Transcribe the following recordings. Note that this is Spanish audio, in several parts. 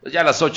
Pues ya a las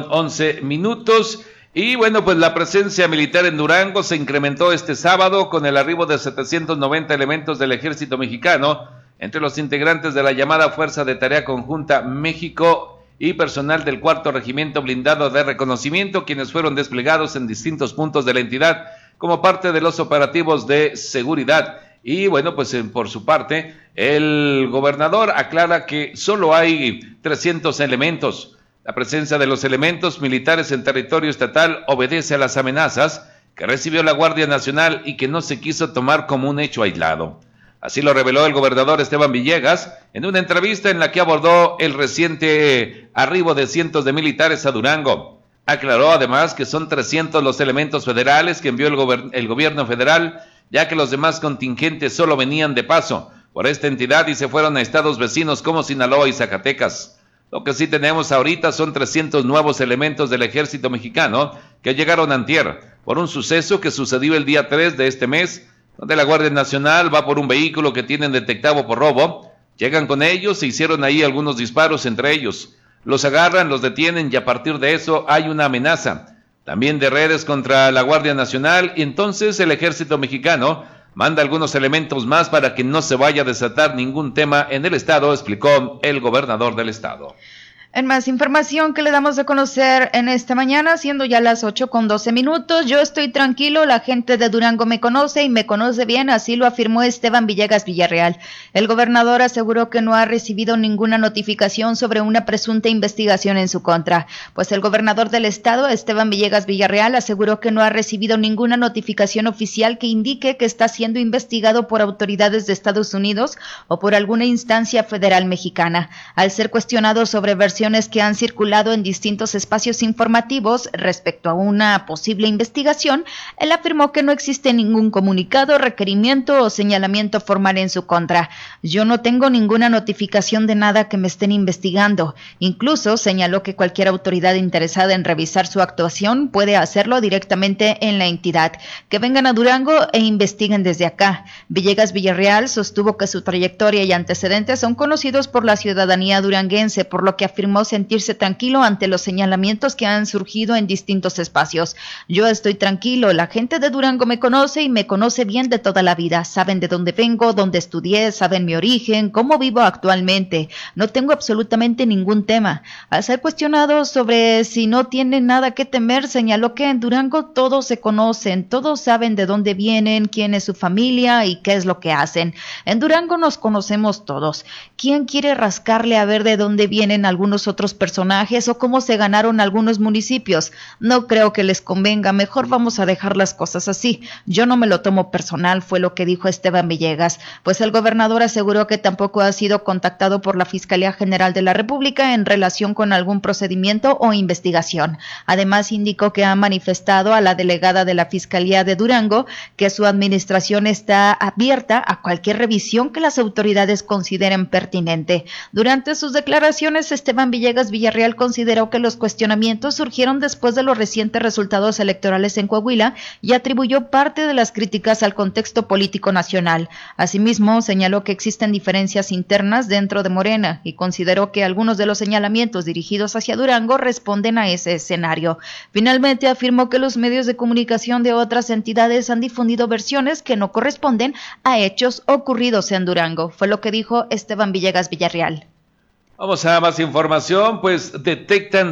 8:11. Y bueno, pues la presencia militar en Durango se incrementó este sábado con el arribo de 790 elementos del ejército mexicano, entre los integrantes de la llamada Fuerza de Tarea Conjunta México y personal del 4º Regimiento Blindado de Reconocimiento, quienes fueron desplegados en distintos puntos de la entidad como parte de los operativos de seguridad. Y bueno, pues por su parte, el gobernador aclara que solo hay 300 elementos. La presencia de los elementos militares en territorio estatal obedece a las amenazas que recibió la Guardia Nacional y que no se quiso tomar como un hecho aislado. Así lo reveló el gobernador Esteban Villegas en una entrevista en la que abordó el reciente arribo de cientos de militares a Durango. Aclaró además que son 300 los elementos federales que envió el gobierno federal, ya que los demás contingentes solo venían de paso por esta entidad y se fueron a estados vecinos como Sinaloa y Zacatecas. Lo que sí tenemos ahorita son 300 nuevos elementos del ejército mexicano que llegaron antier por un suceso que sucedió el día 3 de este mes, donde la Guardia Nacional va por un vehículo que tienen detectado por robo, llegan con ellos, se hicieron ahí algunos disparos entre ellos, los agarran, los detienen y a partir de eso hay una amenaza, también de redes contra la Guardia Nacional, y entonces el ejército mexicano manda algunos elementos más para que no se vaya a desatar ningún tema en el estado, explicó el gobernador del estado. En más información que le damos a conocer en esta mañana, siendo ya las 8:12, yo estoy tranquilo, la gente de Durango me conoce y me conoce bien, así lo afirmó Esteban Villegas Villarreal. El gobernador aseguró que no ha recibido ninguna notificación sobre una presunta investigación en su contra, pues el gobernador del estado, Esteban Villegas Villarreal, aseguró que no ha recibido ninguna notificación oficial que indique que está siendo investigado por autoridades de Estados Unidos o por alguna instancia federal mexicana. Al ser cuestionado sobre versiones que han circulado en distintos espacios informativos respecto a una posible investigación, él afirmó que no existe ningún comunicado, requerimiento o señalamiento formal en su contra. Yo no tengo ninguna notificación de nada que me estén investigando. Incluso señaló que cualquier autoridad interesada en revisar su actuación puede hacerlo directamente en la entidad. Que vengan a Durango e investiguen desde acá. Villegas Villarreal sostuvo que su trayectoria y antecedentes son conocidos por la ciudadanía duranguense, por lo que afirmó sentirse tranquilo ante los señalamientos que han surgido en distintos espacios. Yo estoy tranquilo, la gente de Durango me conoce y me conoce bien de toda la vida, saben de dónde vengo, dónde estudié, saben mi origen, cómo vivo actualmente, no tengo absolutamente ningún tema. Al ser cuestionado sobre si no tiene nada que temer, señaló que en Durango todos se conocen, todos saben de dónde vienen, quién es su familia y qué es lo que hacen. En Durango nos conocemos todos. ¿Quién quiere rascarle a ver de dónde vienen algunos otros personajes o cómo se ganaron algunos municipios? No creo que les convenga, mejor vamos a dejar las cosas así. Yo no me lo tomo personal, fue lo que dijo Esteban Villegas, pues el gobernador aseguró que tampoco ha sido contactado por la Fiscalía General de la República en relación con algún procedimiento o investigación. Además, indicó que ha manifestado a la delegada de la Fiscalía de Durango que su administración está abierta a cualquier revisión que las autoridades consideren pertinente. Durante sus declaraciones, Esteban Villegas Villarreal consideró que los cuestionamientos surgieron después de los recientes resultados electorales en Coahuila y atribuyó parte de las críticas al contexto político nacional. Asimismo, señaló que existen diferencias internas dentro de Morena y consideró que algunos de los señalamientos dirigidos hacia Durango responden a ese escenario. Finalmente, afirmó que los medios de comunicación de otras entidades han difundido versiones que no corresponden a hechos ocurridos en Durango. Fue lo que dijo Esteban Villegas Villarreal. Vamos a más información, pues detectan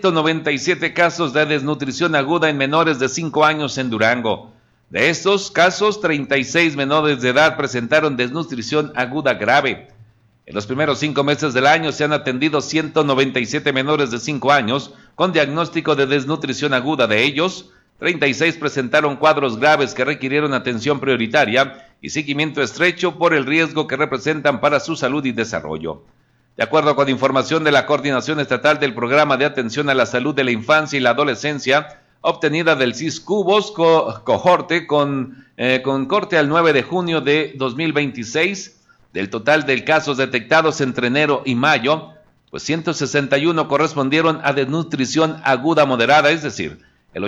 197 casos de desnutrición aguda en menores de 5 años en Durango. De estos casos, 36 menores de edad presentaron desnutrición aguda grave. En los primeros 5 meses del año se han atendido 197 menores de 5 años con diagnóstico de desnutrición aguda. De ellos, 36 presentaron cuadros graves que requirieron atención prioritaria y seguimiento estrecho por el riesgo que representan para su salud y desarrollo. De acuerdo con información de la Coordinación Estatal del Programa de Atención a la Salud de la Infancia y la Adolescencia, obtenida del CISCUBOS cohorte con corte al 9 de junio de 2026, del total de casos detectados entre enero y mayo, pues 161 correspondieron a desnutrición aguda moderada, es decir, el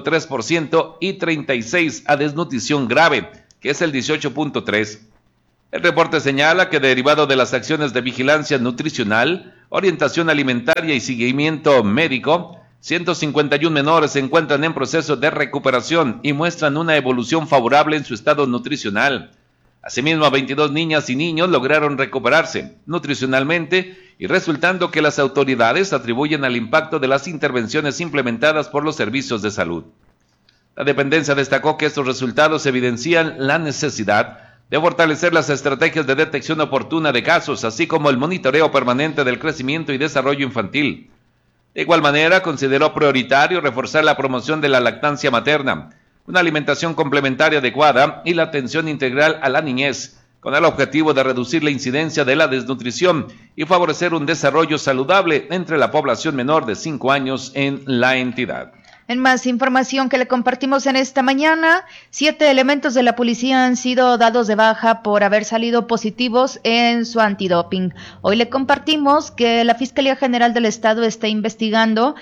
81.3%, y 36 a desnutrición grave, que es el 18.3%. El reporte señala que derivado de las acciones de vigilancia nutricional, orientación alimentaria y seguimiento médico, 151 menores se encuentran en proceso de recuperación y muestran una evolución favorable en su estado nutricional. Asimismo, 22 niñas y niños lograron recuperarse nutricionalmente y resultando que las autoridades atribuyen al impacto de las intervenciones implementadas por los servicios de salud. La dependencia destacó que estos resultados evidencian la necesidad de fortalecer las estrategias de detección oportuna de casos, así como el monitoreo permanente del crecimiento y desarrollo infantil. De igual manera, consideró prioritario reforzar la promoción de la lactancia materna, una alimentación complementaria adecuada y la atención integral a la niñez, con el objetivo de reducir la incidencia de la desnutrición y favorecer un desarrollo saludable entre la población menor de 5 años en la entidad. En más información que le compartimos en esta mañana, 7 elementos de la policía han sido dados de baja por haber salido positivos en su antidoping. Hoy le compartimos que la Fiscalía General del Estado está investigando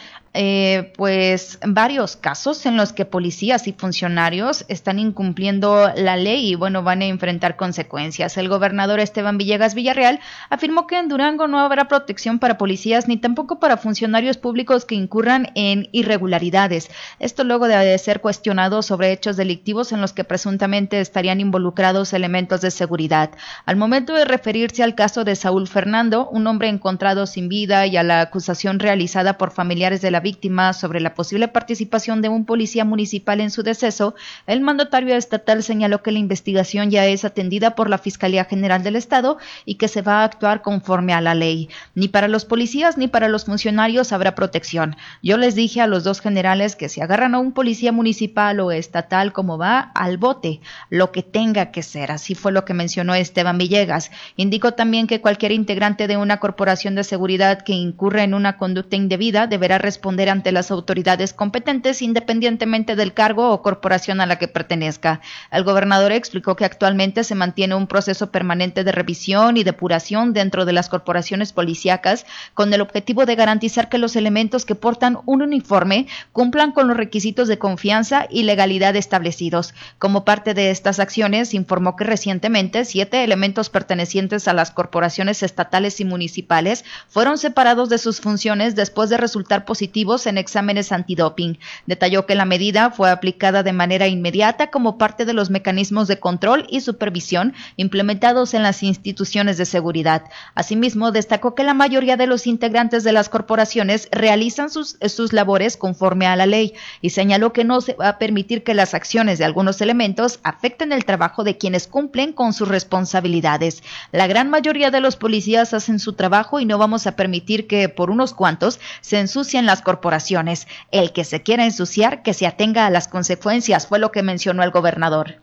varios casos en los que policías y funcionarios están incumpliendo la ley y van a enfrentar consecuencias. El gobernador Esteban Villegas Villarreal afirmó que en Durango no habrá protección para policías ni tampoco para funcionarios públicos que incurran en irregularidades. Esto luego de ser cuestionado sobre hechos delictivos en los que presuntamente estarían involucrados elementos de seguridad. Al momento de referirse al caso de Saúl Fernando, un hombre encontrado sin vida, y a la acusación realizada por familiares de la víctima sobre la posible participación de un policía municipal en su deceso, el mandatario estatal señaló que la investigación ya es atendida por la Fiscalía General del Estado y que se va a actuar conforme a la ley. Ni para los policías ni para los funcionarios habrá protección. Yo les dije a los dos generales que si agarran a un policía municipal o estatal como va, al bote, lo que tenga que ser. Así fue lo que mencionó Esteban Villegas. Indicó también que cualquier integrante de una corporación de seguridad que incurra en una conducta indebida deberá responder ante las autoridades competentes independientemente del cargo o corporación a la que pertenezca. El gobernador explicó que actualmente se mantiene un proceso permanente de revisión y depuración dentro de las corporaciones policíacas con el objetivo de garantizar que los elementos que portan un uniforme cumplan con los requisitos de confianza y legalidad establecidos. Como parte de estas acciones, informó que recientemente 7 elementos pertenecientes a las corporaciones estatales y municipales fueron separados de sus funciones después de resultar positivos en exámenes antidoping. Detalló que la medida fue aplicada de manera inmediata como parte de los mecanismos de control y supervisión implementados en las instituciones de seguridad. Asimismo, destacó que la mayoría de los integrantes de las corporaciones realizan sus labores conforme a la ley y señaló que no se va a permitir que las acciones de algunos elementos afecten el trabajo de quienes cumplen con sus responsabilidades. La gran mayoría de los policías hacen su trabajo y no vamos a permitir que por unos cuantos se ensucien las corporaciones. El que se quiera ensuciar, que se atenga a las consecuencias, fue lo que mencionó el gobernador.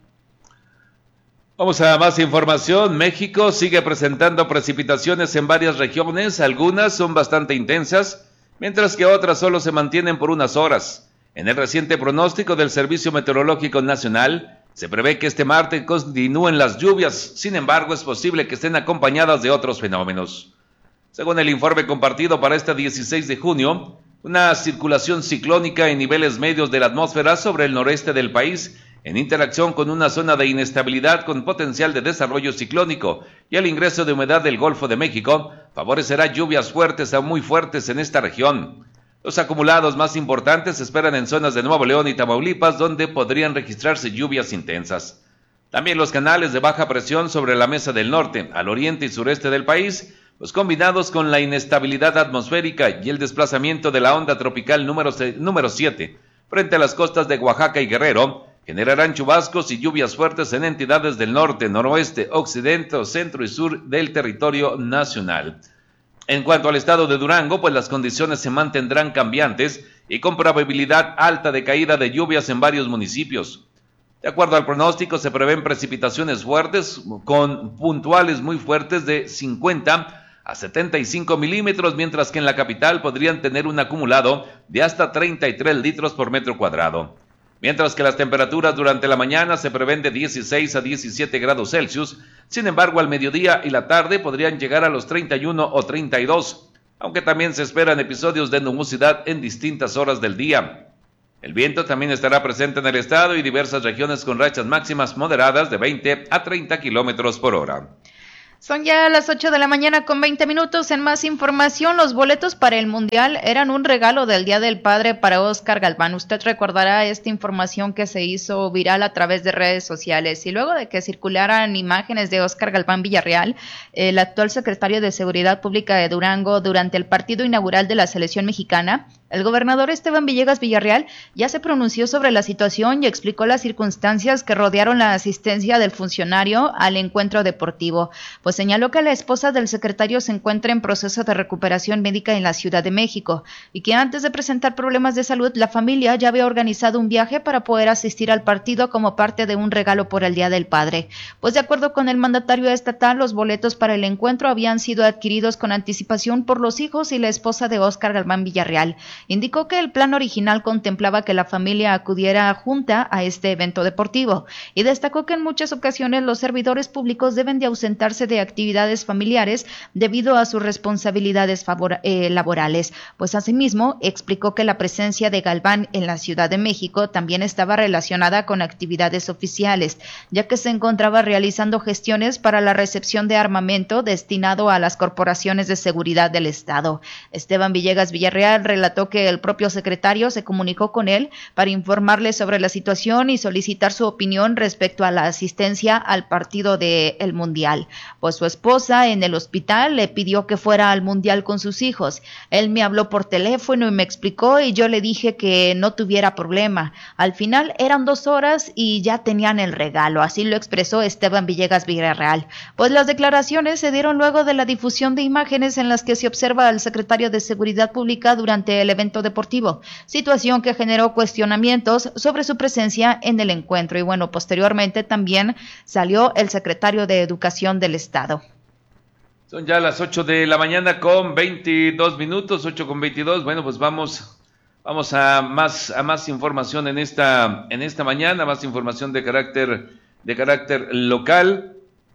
Vamos a más información. México sigue presentando precipitaciones en varias regiones, algunas son bastante intensas, mientras que otras solo se mantienen por unas horas. En el reciente pronóstico del Servicio Meteorológico Nacional, se prevé que este martes continúen las lluvias, sin embargo es posible que estén acompañadas de otros fenómenos. Según el informe compartido para este 16 de junio, una circulación ciclónica en niveles medios de la atmósfera sobre el noreste del país, en interacción con una zona de inestabilidad con potencial de desarrollo ciclónico y el ingreso de humedad del Golfo de México, favorecerá lluvias fuertes a muy fuertes en esta región. Los acumulados más importantes se esperan en zonas de Nuevo León y Tamaulipas, donde podrían registrarse lluvias intensas. También los canales de baja presión sobre la Mesa del Norte, al oriente y sureste del país, pues combinados con la inestabilidad atmosférica y el desplazamiento de la onda tropical número 7 frente a las costas de Oaxaca y Guerrero, generarán chubascos y lluvias fuertes en entidades del norte, noroeste, occidente, centro y sur del territorio nacional. En cuanto al estado de Durango, pues las condiciones se mantendrán cambiantes y con probabilidad alta de caída de lluvias en varios municipios. De acuerdo al pronóstico, se prevén precipitaciones fuertes con puntuales muy fuertes de 50 a 75 milímetros, mientras que en la capital podrían tener un acumulado de hasta 33 litros por metro cuadrado. Mientras que las temperaturas durante la mañana se prevén de 16 a 17 grados Celsius, sin embargo al mediodía y la tarde podrían llegar a los 31 o 32, aunque también se esperan episodios de nubosidad en distintas horas del día. El viento también estará presente en el estado y diversas regiones con rachas máximas moderadas de 20 a 30 kilómetros por hora. Son ya las 8 de la mañana con 20 minutos. En más información, los boletos para el Mundial eran un regalo del Día del Padre para Óscar Galván. Usted recordará esta información que se hizo viral a través de redes sociales. Y luego de que circularan imágenes de Óscar Galván Villarreal, el actual secretario de Seguridad Pública de Durango, durante el partido inaugural de la selección mexicana, el gobernador Esteban Villegas Villarreal ya se pronunció sobre la situación y explicó las circunstancias que rodearon la asistencia del funcionario al encuentro deportivo. Pues señaló que la esposa del secretario se encuentra en proceso de recuperación médica en la Ciudad de México y que antes de presentar problemas de salud, la familia ya había organizado un viaje para poder asistir al partido como parte de un regalo por el Día del Padre. Pues de acuerdo con el mandatario estatal, los boletos para el encuentro habían sido adquiridos con anticipación por los hijos y la esposa de Óscar Galván Villarreal. Indicó que el plan original contemplaba que la familia acudiera junta a este evento deportivo y destacó que en muchas ocasiones los servidores públicos deben de ausentarse de actividades familiares debido a sus responsabilidades laborales. Pues asimismo explicó que la presencia de Galván en la Ciudad de México también estaba relacionada con actividades oficiales, ya que se encontraba realizando gestiones para la recepción de armamento destinado a las corporaciones de seguridad del Estado. Esteban Villegas Villarreal relató que el propio secretario se comunicó con él para informarle sobre la situación y solicitar su opinión respecto a la asistencia al partido del Mundial. Pues su esposa en el hospital le pidió que fuera al Mundial con sus hijos. Él me habló por teléfono y me explicó y yo le dije que no tuviera problema. Al final eran 2 horas y ya tenían el regalo, así lo expresó Esteban Villegas Villarreal. Pues las declaraciones se dieron luego de la difusión de imágenes en las que se observa al secretario de Seguridad Pública durante el evento deportivo, situación que generó cuestionamientos sobre su presencia en el encuentro. Y bueno, posteriormente también salió el secretario de Educación del Estado. Son ya las 8 de la mañana con 22 minutos, 8 con 22. Bueno, pues vamos a más información en esta mañana, más información de carácter local.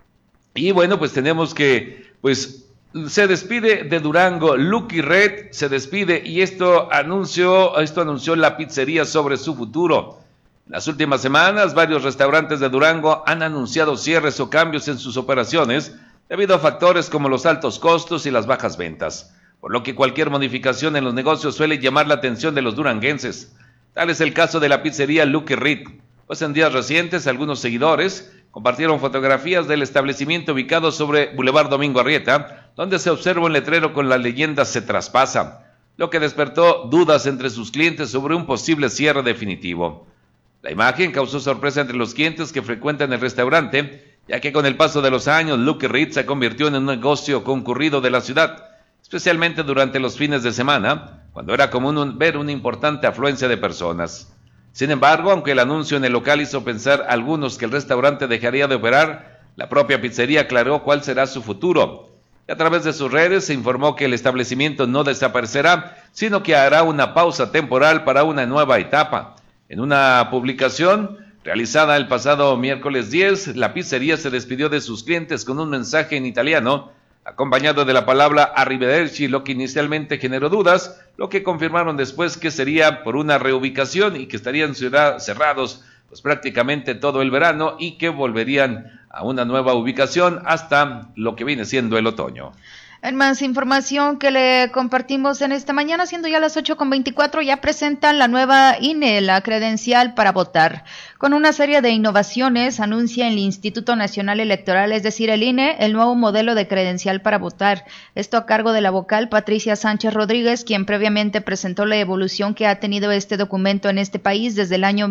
Y bueno, pues tenemos que, pues, se despide de Durango, Lucky Red se despide y esto anunció la pizzería sobre su futuro. En las últimas semanas, varios restaurantes de Durango han anunciado cierres o cambios en sus operaciones debido a factores como los altos costos y las bajas ventas, por lo que cualquier modificación en los negocios suele llamar la atención de los duranguenses. Tal es el caso de la pizzería Lucky Red, pues en días recientes algunos seguidores compartieron fotografías del establecimiento ubicado sobre Boulevard Domingo Arrieta, donde se observa un letrero con la leyenda "Se traspasa", lo que despertó dudas entre sus clientes sobre un posible cierre definitivo. La imagen causó sorpresa entre los clientes que frecuentan el restaurante, ya que con el paso de los años, Lucky Red se convirtió en un negocio concurrido de la ciudad, especialmente durante los fines de semana, cuando era común ver una importante afluencia de personas. Sin embargo, aunque el anuncio en el local hizo pensar a algunos que el restaurante dejaría de operar, la propia pizzería aclaró cuál será su futuro. Y a través de sus redes se informó que el establecimiento no desaparecerá, sino que hará una pausa temporal para una nueva etapa. En una publicación realizada el pasado miércoles 10, la pizzería se despidió de sus clientes con un mensaje en italiano, acompañado de la palabra arrivederci, lo que inicialmente generó dudas, lo que confirmaron después que sería por una reubicación y que estarían cerrados pues prácticamente todo el verano y que volverían a una nueva ubicación hasta lo que viene siendo el otoño. En más información que le compartimos en esta mañana, siendo ya las 8:24, ya presentan la nueva INE, la credencial para votar. Con una serie de innovaciones, anuncia el Instituto Nacional Electoral, es decir, el INE, el nuevo modelo de credencial para votar. Esto a cargo de la vocal Patricia Sánchez Rodríguez, quien previamente presentó la evolución que ha tenido este documento en este país desde el año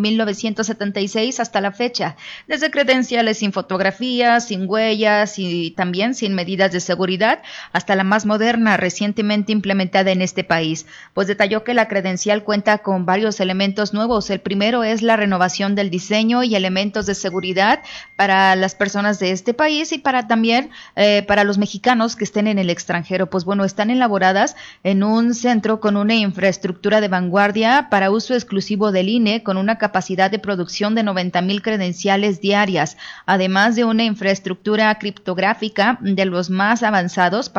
1976 hasta la fecha. Desde credenciales sin fotografías, sin huellas y también sin medidas de seguridad, hasta la más moderna, recientemente implementada en este país. Pues detalló que la credencial cuenta con varios elementos nuevos. El primero es la renovación del diseño y elementos de seguridad para las personas de este país y para también para los mexicanos que estén en el extranjero. Pues bueno, están elaboradas en un centro con una infraestructura de vanguardia para uso exclusivo del INE, con una capacidad de producción de 90,000 credenciales diarias, además de una infraestructura criptográfica de los más avanzados para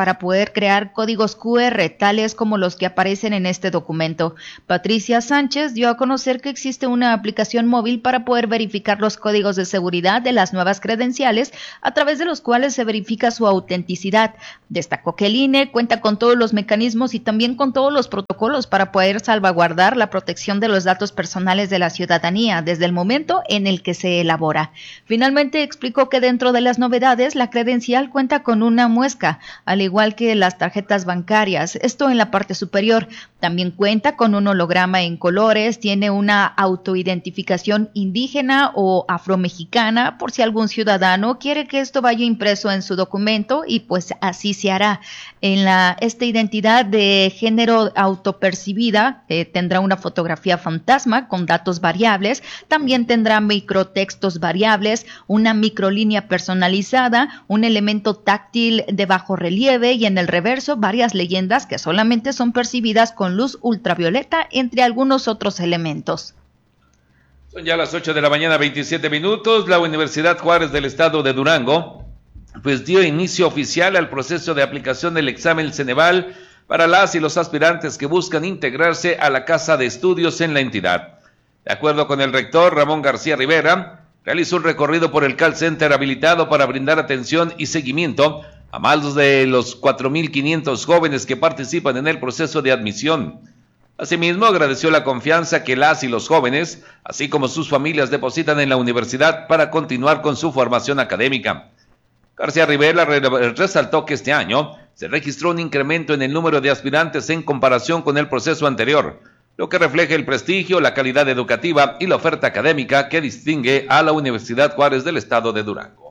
para poder crear códigos QR, tales como los que aparecen en este documento. Patricia Sánchez dio a conocer que existe una aplicación móvil para poder verificar los códigos de seguridad de las nuevas credenciales, a través de los cuales se verifica su autenticidad. Destacó que el INE cuenta con todos los mecanismos y también con todos los protocolos para poder salvaguardar la protección de los datos personales de la ciudadanía desde el momento en el que se elabora. Finalmente explicó que dentro de las novedades, la credencial cuenta con una muesca, al igual que las tarjetas bancarias, esto en la parte superior. También cuenta con un holograma en colores, tiene una autoidentificación indígena o afromexicana, por si algún ciudadano quiere que esto vaya impreso en su documento, y pues así se hará. Esta identidad de género autopercibida tendrá una fotografía fantasma con datos variables, también tendrá microtextos variables, una microlínea personalizada, un elemento táctil de bajo relieve y en el reverso varias leyendas que solamente son percibidas con luz ultravioleta, entre algunos otros elementos. Son ya las 8 de la mañana, 27 minutos. La Universidad Juárez del Estado de Durango pues dio inicio oficial al proceso de aplicación del examen Ceneval para las y los aspirantes que buscan integrarse a la casa de estudios en la entidad. De acuerdo con el rector Ramón García Rivera, realizó un recorrido por el call center habilitado para brindar atención y seguimiento a más de los 4.500 jóvenes que participan en el proceso de admisión. Asimismo, agradeció la confianza que las y los jóvenes, así como sus familias, depositan en la universidad para continuar con su formación académica. García Rivera resaltó que este año se registró un incremento en el número de aspirantes en comparación con el proceso anterior, lo que refleja el prestigio, la calidad educativa y la oferta académica que distingue a la Universidad Juárez del Estado de Durango.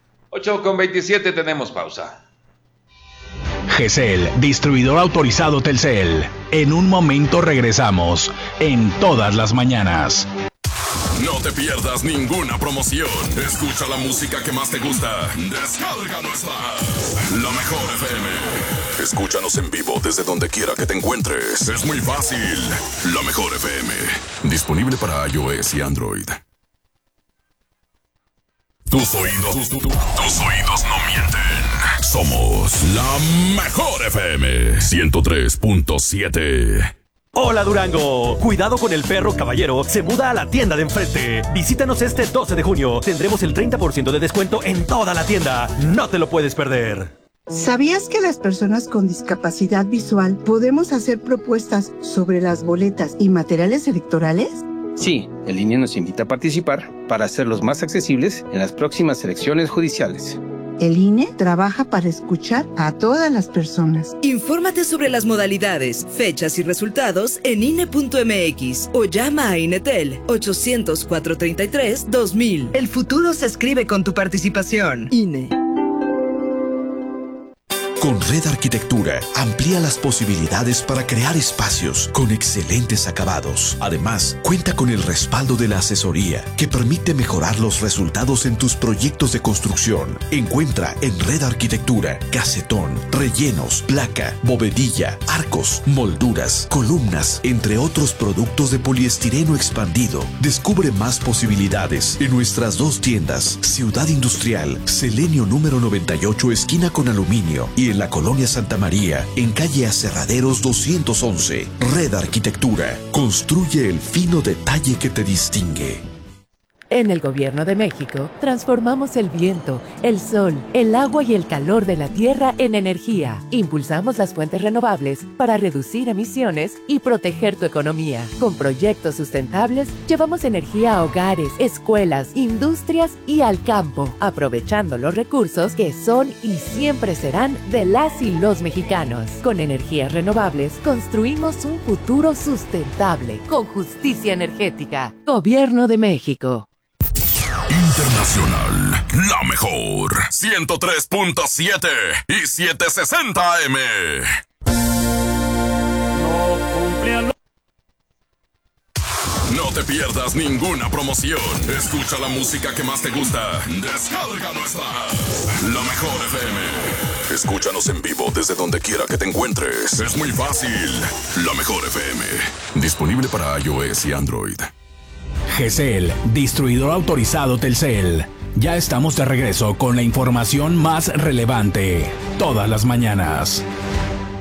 8:27, tenemos pausa. GESEL, distribuidor autorizado Telcel. En un momento regresamos, en todas las mañanas. No te pierdas ninguna promoción. Escucha la música que más te gusta. Descarga nuestra app, La Mejor FM. Escúchanos en vivo desde donde quiera que te encuentres. Es muy fácil. La Mejor FM. Disponible para iOS y Android. Tus oídos no mienten. Somos La Mejor FM 103.7. Hola Durango, cuidado con el perro caballero, se muda a la tienda de enfrente. Visítanos este 12 de junio, tendremos el 30% de descuento en toda la tienda, no te lo puedes perder. ¿Sabías que las personas con discapacidad visual podemos hacer propuestas sobre las boletas y materiales electorales? Sí, el INE nos invita a participar para hacerlos más accesibles en las próximas elecciones judiciales. El INE trabaja para escuchar a todas las personas. Infórmate sobre las modalidades, fechas y resultados en INE.mx o llama a INETEL 800-433-2000. El futuro se escribe con tu participación. INE. Con Red Arquitectura, amplía las posibilidades para crear espacios con excelentes acabados. Además, cuenta con el respaldo de la asesoría que permite mejorar los resultados en tus proyectos de construcción. Encuentra en Red Arquitectura casetón, rellenos, placa, bovedilla, arcos, molduras, columnas, entre otros productos de poliestireno expandido. Descubre más posibilidades en nuestras dos tiendas, Ciudad Industrial, Selenio número 98, esquina con Aluminio, y en la Colonia Santa María, en calle Aserraderos 211. Red Arquitectura. Construye el fino detalle que te distingue. En el Gobierno de México, transformamos el viento, el sol, el agua y el calor de la tierra en energía. Impulsamos las fuentes renovables para reducir emisiones y proteger tu economía. Con proyectos sustentables, llevamos energía a hogares, escuelas, industrias y al campo, aprovechando los recursos que son y siempre serán de las y los mexicanos. Con energías renovables, construimos un futuro sustentable, con justicia energética. Gobierno de México. Internacional, la mejor 103.7 y 760 AM. No te pierdas ninguna promoción. Escucha la música que más te gusta. Descarga nuestra app, La Mejor FM. Escúchanos en vivo desde donde quiera que te encuentres. Es muy fácil. La Mejor FM. Disponible para iOS y Android. GESEL, distribuidor autorizado Telcel. Ya estamos de regreso con la información más relevante todas las mañanas.